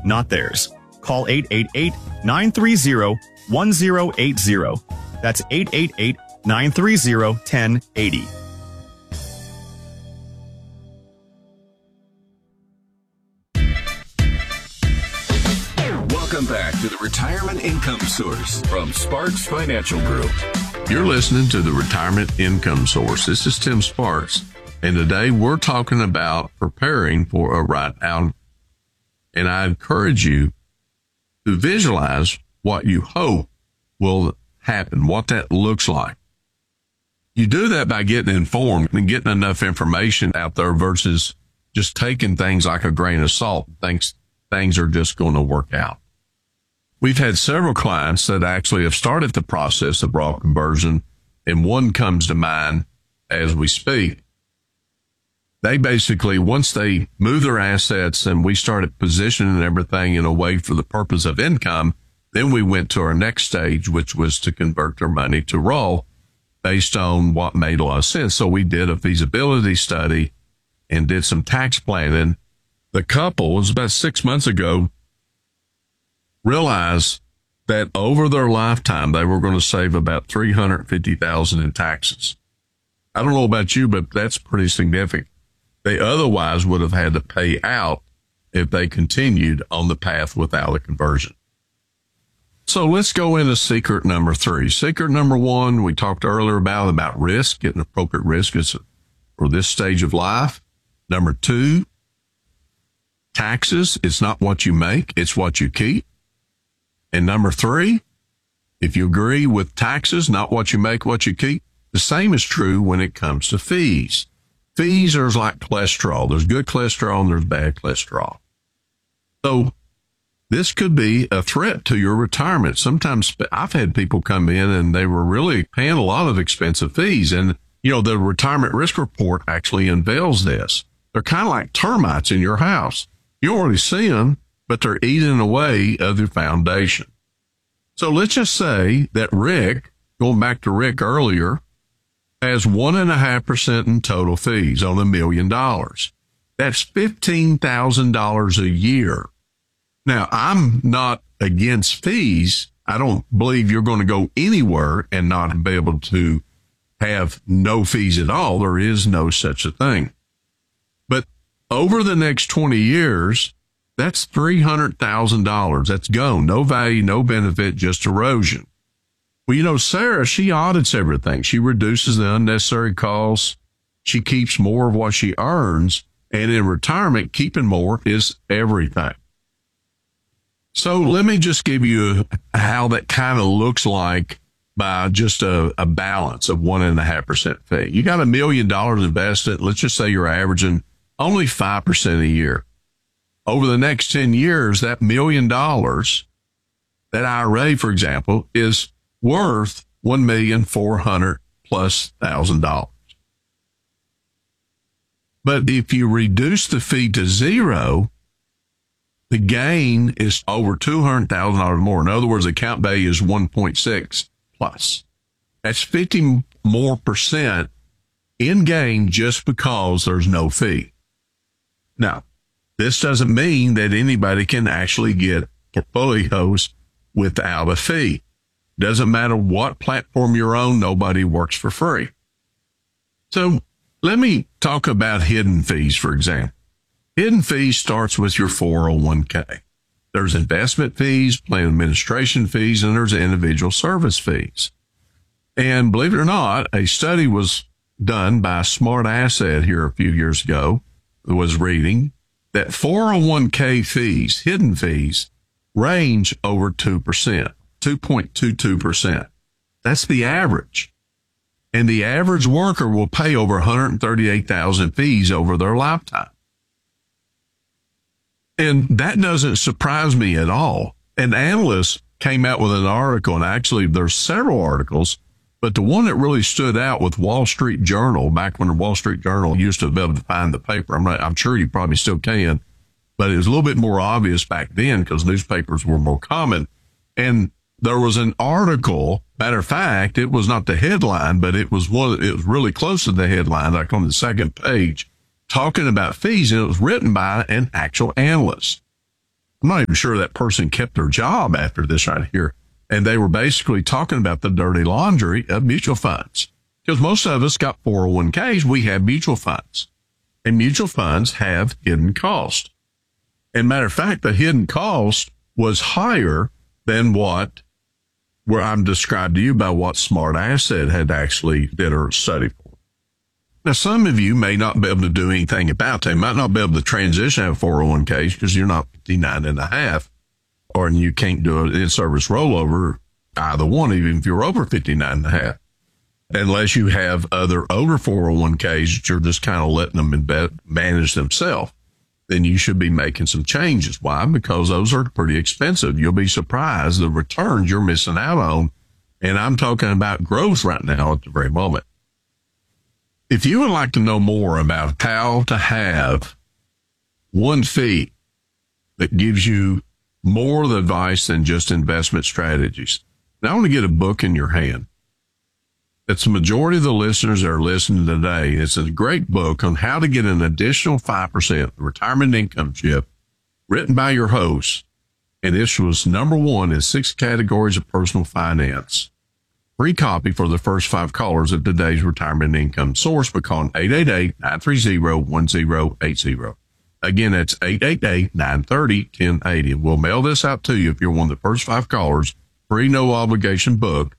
not theirs. Call 888-930-1080. That's 888-930-1080. Welcome back to the Retirement Income Source from Sparks Financial Group. You're listening to the Retirement Income Source. This is Tim Sparks, and today we're talking about preparing for a write-down. And I encourage you to visualize what you hope will happen, what that looks like. You do that by getting informed and getting enough information out there versus just taking things like a grain of salt. Things are just going to work out. We've had several clients that actually have started the process of Roth conversion, and one comes to mind as we speak. They basically, once they move their assets and we started positioning everything in a way for the purpose of income, then we went to our next stage, which was to convert their money to Roth based on what made a lot of sense. So we did a feasibility study and did some tax planning. The couple, was about 6 months ago, realized that over their lifetime, they were going to save about $350,000 in taxes. I don't know about you, but that's pretty significant. They otherwise would have had to pay out if they continued on the path without a conversion. So let's go into secret number 3. Secret number 1, we talked earlier about risk, getting appropriate risk for this stage of life. Number 2, taxes. It's not what you make, it's what you keep. And number 3, if you agree with taxes, not what you make, what you keep, the same is true when it comes to fees. Fees are like cholesterol. There's good cholesterol and there's bad cholesterol. So this could be a threat to your retirement. Sometimes I've had people come in and they were really paying a lot of expensive fees. And, the retirement risk report actually unveils this. They're kind of like termites in your house. You don't really see them, but they're eating away of your foundation. So let's just say that Rick, going back to Rick earlier, has 1.5% in total fees on $1 million. That's $15,000 a year. Now, I'm not against fees. I don't believe you're going to go anywhere and not be able to have no fees at all. There is no such a thing. But over the next 20 years, that's $300,000. That's gone. No value, no benefit, just erosion. Well, Sarah, she audits everything. She reduces the unnecessary costs. She keeps more of what she earns. And in retirement, keeping more is everything. So let me just give you how that kind of looks like by just a balance of 1.5% fee. You got $1 million invested. Let's just say you're averaging only 5% a year. Over the next 10 years, that $1 million, that IRA, for example, is worth $1,400,000+. But if you reduce the fee to zero, the gain is over $200,000 more. In other words, the account value is 1.6 plus. That's 50% more in gain just because there's no fee. Now, this doesn't mean that anybody can actually get portfolios without a fee. Doesn't matter what platform you're on, nobody works for free. So let me talk about hidden fees, for example. Hidden fees starts with your 401k. There's investment fees, plan administration fees, and there's individual service fees. And believe it or not, a study was done by Smart Asset here a few years ago that was reading that 401k fees, hidden fees, range over 2%, 2.22%. That's the average. And the average worker will pay over $138,000 fees over their lifetime. And that doesn't surprise me at all. An analyst came out with an article, and actually there's several articles, but the one that really stood out with Wall Street Journal, back when the Wall Street Journal used to be able to find the paper. I'm sure you probably still can, but it was a little bit more obvious back then because newspapers were more common. And there was an article, matter of fact, it was not the headline, but it was really close to the headline, like on the second page, talking about fees, and it was written by an actual analyst. I'm not even sure that person kept their job after this right here. And they were basically talking about the dirty laundry of mutual funds. Because most of us got 401ks, we have mutual funds. And mutual funds have hidden cost. And matter of fact, the hidden cost was higher than where I'm described to you by what Smart Asset had actually did a study for. Now, some of you may not be able to do anything about that. You might not be able to transition out of 401ks because you're not 59 and a half, or you can't do an in-service rollover, either one, even if you're over 59 and a half. Unless you have other older 401ks that you're just kind of letting them manage themselves, then you should be making some changes. Why? Because those are pretty expensive. You'll be surprised the returns you're missing out on. And I'm talking about growth right now at the very moment. If you would like to know more about how to have one fee that gives you more of the advice than just investment strategies, now I want to get a book in your hand. It's the majority of the listeners that are listening today. It's a great book on how to get an additional 5%, the retirement income chip, written by your host. And this was number 1 in 6 categories of personal finance. Free copy for the first 5 callers of today's retirement income source by calling 888-930-1080. Again, that's 888-930-1080. We'll mail this out to you if you're one of the first 5 callers. Free, no obligation book,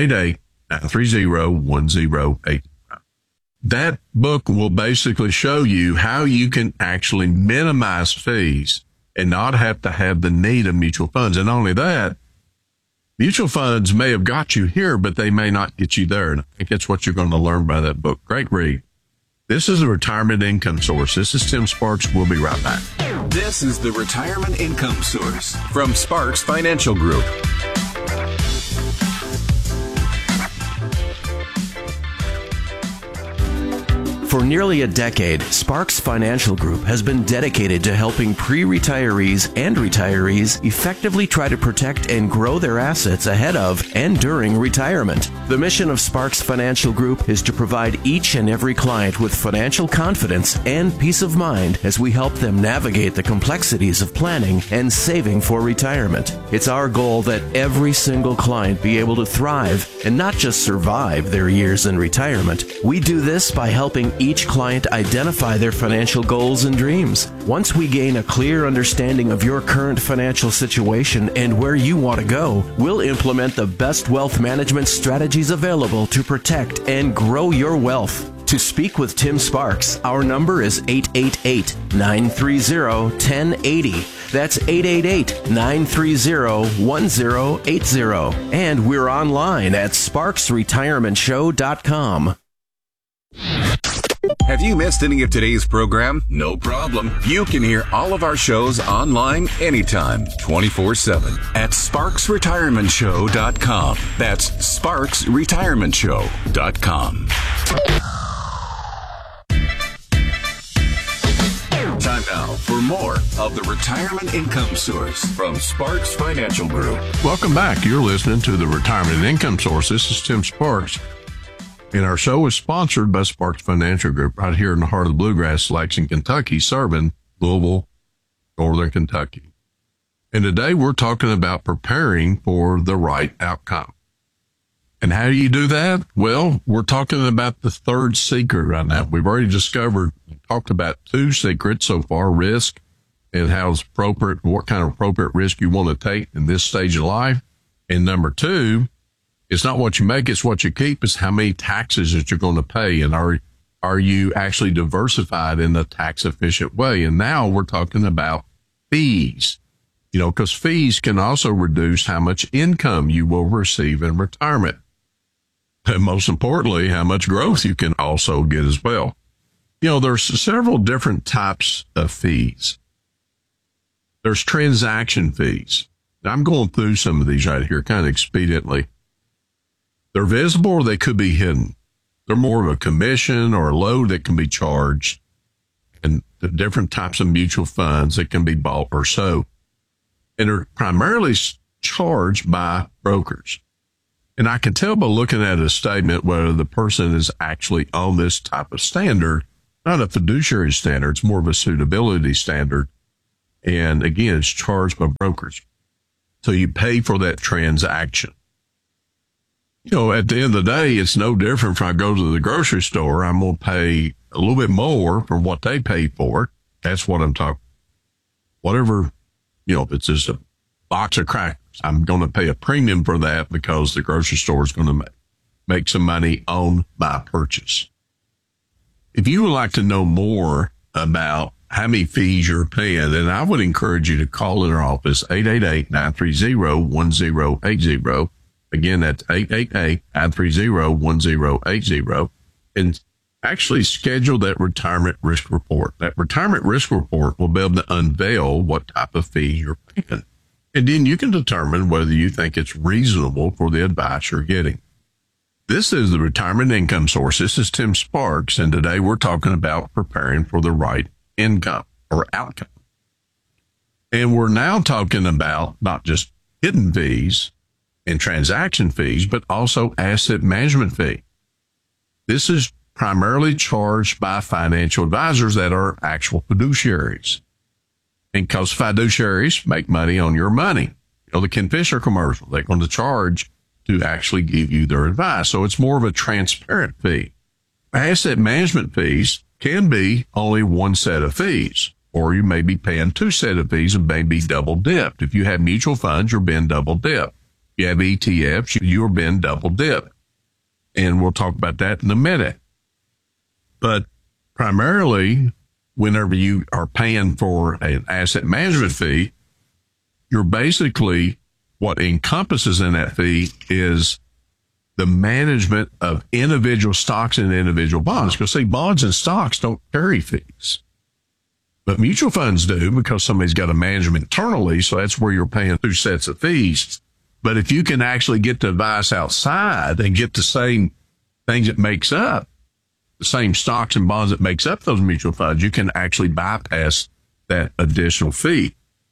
888-930-1080. That book will basically show you how you can actually minimize fees and not have to have the need of mutual funds. And not only that, mutual funds may have got you here, but they may not get you there. And I think that's what you're going to learn by that book. Great read. This is the Retirement Income Source. This is Tim Sparks. We'll be right back. This is the Retirement Income Source from Sparks Financial Group. For nearly a decade, Sparks Financial Group has been dedicated to helping pre-retirees and retirees effectively try to protect and grow their assets ahead of and during retirement. The mission of Sparks Financial Group is to provide each and every client with financial confidence and peace of mind as we help them navigate the complexities of planning and saving for retirement. It's our goal that every single client be able to thrive and not just survive their years in retirement. We do this by helping each client identify their financial goals and dreams. Once we gain a clear understanding of your current financial situation and where you want to go, we'll implement the best wealth management strategies available to protect and grow your wealth. To speak with Tim Sparks, our number is 888-930-1080. That's 888-930-1080. And we're online at sparksretirementshow.com. Have you missed any of today's program? No problem. You can hear all of our shows online anytime, 24/7 at sparksretirementshow.com. That's sparksretirementshow.com. Time now for more of the Retirement Income Source from Sparks Financial Group. Welcome back. You're listening to the Retirement Income Source. This is Tim Sparks. And our show is sponsored by Sparks Financial Group right here in the heart of the Bluegrass, Lexington, Kentucky, serving Louisville, Northern Kentucky. And today we're talking about preparing for the right outcome. And how do you do that? Well, we're talking about the third secret right now. We've already talked about 2 secrets so far, risk and how it's appropriate, what kind of appropriate risk you want to take in this stage of life. And number 2, it's not what you make, it's what you keep. It's how many taxes that you're going to pay. And are you actually diversified in a tax efficient way? And now we're talking about fees, because fees can also reduce how much income you will receive in retirement. And most importantly, how much growth you can also get as well. There's several different types of fees. There's transaction fees. Now, I'm going through some of these right here kind of expediently. They're visible or they could be hidden. They're more of a commission or a load that can be charged, and the different types of mutual funds that can be bought or sold. And they're primarily charged by brokers. And I can tell by looking at a statement whether the person is actually on this type of standard, not a fiduciary standard, it's more of a suitability standard. And again, it's charged by brokers. So you pay for that transaction. You know, at the end of the day, it's no different from I go to the grocery store. I'm going to pay a little bit more for what they pay for it. That's what I'm talking. Whatever, you know, if it's just a box of crackers, I'm going to pay a premium for that because the grocery store is going to make some money on my purchase. If you would like to know more about how many fees you're paying, then I would encourage you to call in our office, 888-930-1080. Again, that's 888-930-1080, and actually schedule that retirement risk report. That retirement risk report will be able to unveil what type of fee you're paying. And then you can determine whether you think it's reasonable for the advice you're getting. This is the Retirement Income Source. This is Tim Sparks, and today we're talking about preparing for the right income or outcome. And we're now talking about not just hidden fees and transaction fees, but also asset management fee. This is primarily charged by financial advisors that are actual fiduciaries. And because fiduciaries make money on your money. You know, the Ken Fisher commercial, they're going to charge to actually give you their advice. So it's more of a transparent fee. Asset management fees can be only one set of fees, or you may be paying two sets of fees and may be double dipped. If you have mutual funds, you're being double dipped. If you have ETFs, you're being double dipped. And we'll talk about that in a minute. But primarily, whenever you are paying for an asset management fee, you're basically, what encompasses in that fee is the management of individual stocks and individual bonds. Because see, bonds and stocks don't carry fees. But mutual funds do, because somebody's got to manage them internally. So that's where you're paying two sets of fees. But if you can actually get the advice outside and get the same things that makes up, the same stocks and bonds that makes up those mutual funds, you can actually bypass that additional fee.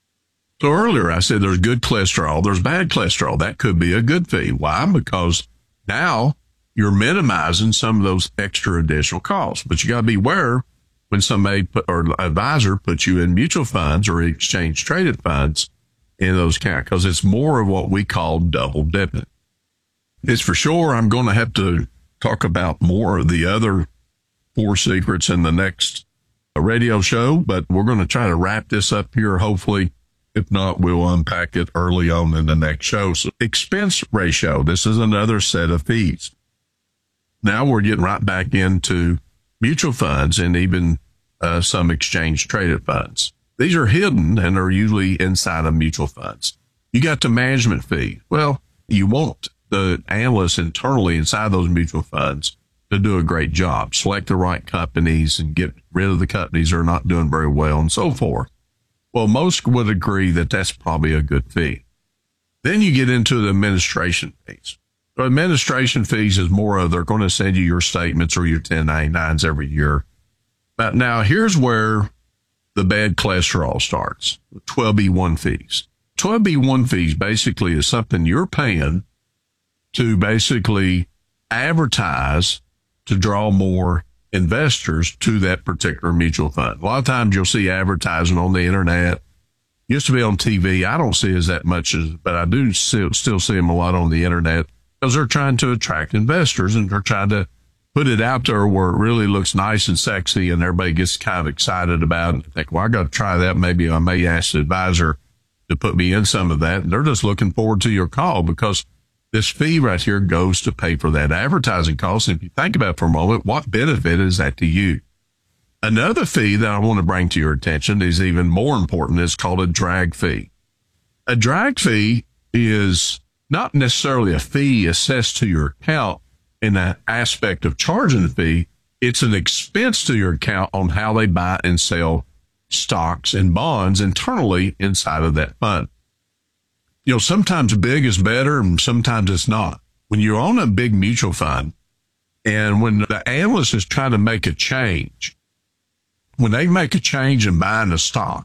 So earlier I said there's good cholesterol, there's bad cholesterol. That could be a good fee. Why? Because now you're minimizing some of those extra additional costs. But you got to be aware when somebody or advisor puts you in mutual funds or exchange traded funds in those accounts, because it's more of what we call double dipping. It's for sure I'm going to have to talk about more of the other 4 secrets in the next radio show, but we're going to try to wrap this up here. Hopefully, if not, we'll unpack it early on in the next show. So expense ratio, this is another set of fees. Now we're getting right back into mutual funds and even some exchange traded funds. These are hidden and are usually inside of mutual funds. You got the management fee. Well, you want the analysts internally inside those mutual funds to do a great job, select the right companies and get rid of the companies that are not doing very well and so forth. Well, most would agree that that's probably a good fee. Then you get into the administration fees. So administration fees is more of they're going to send you your statements or your 1099s every year. But now here's where the bad cholesterol starts, 12B1 fees. 12B1 fees basically is something you're paying to basically advertise to draw more investors to that particular mutual fund. A lot of times you'll see advertising on the internet. Used to be on TV. I don't see as that much, but I do still see them a lot on the internet because they're trying to attract investors and they're trying to put it out there where it really looks nice and sexy and everybody gets kind of excited about it. Think, well, I got to try that. Maybe I may ask the advisor to put me in some of that. And they're just looking forward to your call because this fee right here goes to pay for that advertising cost. And if you think about it for a moment, what benefit is that to you? Another fee that I want to bring to your attention is even more important. It's called a drag fee. A drag fee is not necessarily a fee assessed to your account in that aspect of charging the fee. It's an expense to your account on how they buy and sell stocks and bonds internally inside of that fund. You know, sometimes big is better and sometimes it's not. When you're on a big mutual fund and when the analyst is trying to make a change, when they make a change in buying a stock,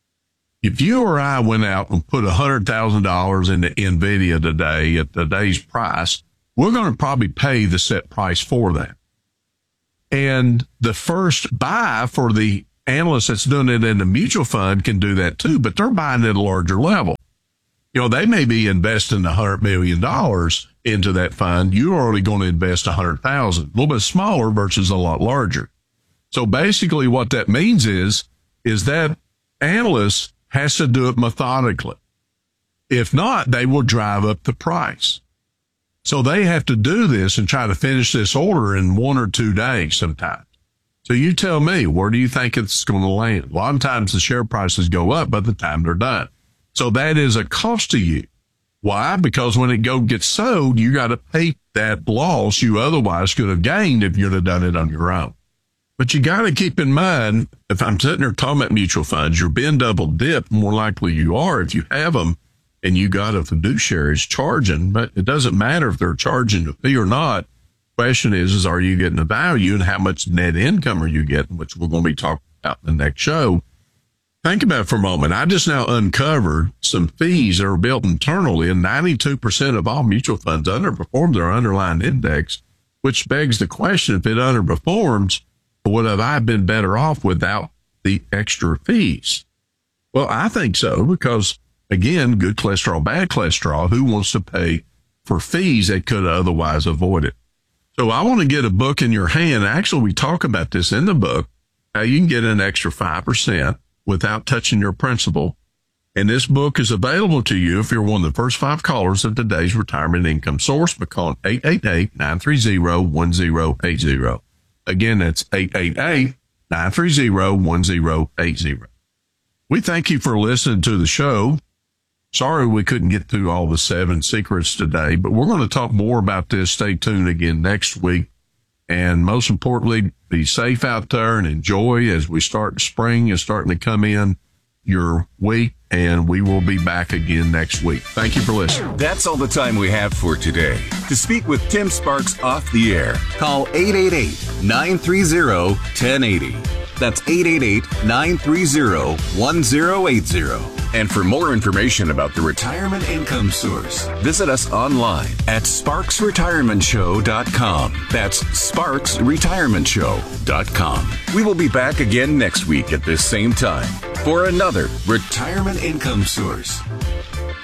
if you or I went out and put $100,000 into NVIDIA today at today's price, we're going to probably pay the set price for that. And the first buy for the analyst that's doing it in the mutual fund can do that too, but they're buying at a larger level. You know, they may be investing $100 million into that fund. You're only going to invest $100,000, a little bit smaller versus a lot larger. So basically what that means is that analyst has to do it methodically. If not, they will drive up the price. So they have to do this and try to finish this order in 1 or 2 days sometimes. So you tell me, where do you think it's going to land? A lot of times the share prices go up by the time they're done. So that is a cost to you. Why? Because when it gets sold, you got to pay that loss you otherwise could have gained if you'd have done it on your own. But you got to keep in mind, if I'm sitting there talking about mutual funds, you're being double dipped, more likely you are if you have them and you got a fiduciary charging, but it doesn't matter if they're charging a fee or not. Question is are you getting the value and how much net income are you getting, which we're going to be talking about in the next show. Think about it for a moment. I just now uncovered some fees that are built internally, and 92% of all mutual funds underperform their underlying index, which begs the question, if it underperforms, would have I been better off without the extra fees? Well, I think so, because, again, good cholesterol, bad cholesterol, who wants to pay for fees that could otherwise avoid it? So I want to get a book in your hand. Actually, we talk about this in the book, how you can get an extra 5% without touching your principal. And this book is available to you if you're one of the first 5 callers of today's Retirement Income Source by calling 888-930-1080. Again, that's 888-930-1080. We thank you for listening to the show. Sorry we couldn't get through all the 7 secrets today, but we're going to talk more about this. Stay tuned again next week. And most importantly, be safe out there and enjoy as we start. Spring is starting to come in your week, and we will be back again next week. Thank you for listening. That's all the time we have for today. To speak with Tim Sparks off the air, call 888-930-1080. That's 888-930-1080. And for more information about the Retirement Income Source, visit us online at SparksRetirementShow.com. That's SparksRetirementShow.com. We will be back again next week at this same time for another Retirement Income Source.